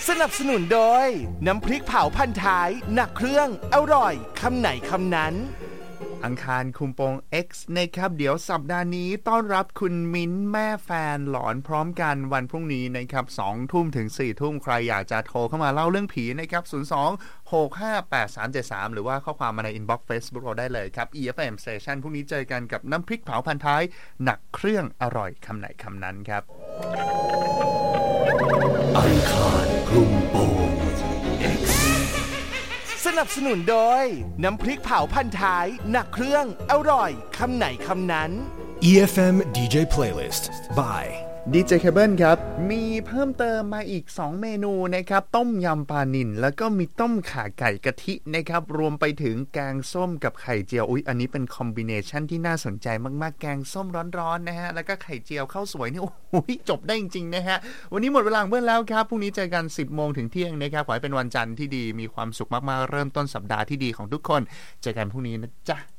สนับสนุนโดยน้ำพริกเผาพันท้ายหนักเครื่องอร่อยคำไหนคำนั้นอังคารคุมโปง X นะครับเดี๋ยวสัปดาห์นี้ต้อนรับคุณมิ้นแม่แฟนหลอนพร้อมกันวันพรุ่งนี้นะครับ 20:00 น. ถึง 4:00 น. ใครอยากจะโทรเข้ามาเล่าเรื่องผีนะครับ 02-658-373 หรือว่าข้อความมาใน inbox Facebook เราได้เลยครับ EFM Station พรุ่งนี้เจอกันกับน้ำพริกเผาพันท้ายหนักเครื่องอร่อยคำไหนคำนั้นครับอังคารคลุมโปง X สนับสนุนโดยน้ำพริกเผาพันท้ายหนักเครื่องอร่อยคำไหนคำนั้น EFM DJ Playlist by DJ Cable ครับมีเพิ่มเติมมาอีก2เมนูนะครับต้มยำปลานิ่นแล้วก็มีต้มข่าไก่กะทินะครับรวมไปถึงแกงส้มกับไข่เจียวอันนี้เป็นคอมบิเนชันที่น่าสนใจมากๆแกงส้มร้อนๆนะฮะแล้วก็ไข่เจียวข้าวสวยนี่โอ้โหจบได้จริงๆนะฮะวันนี้หมดเวลาเพื่อนแล้วครับพรุ่งนี้เจอกัน 10:00 น. ถึงเที่ยงนะครับขอให้เป็นวันจันทร์ที่ดีมีความสุขมากๆเริ่มต้นสัปดาห์ที่ดีของทุกคนเจอกันพรุ่งนี้นะจ๊ะ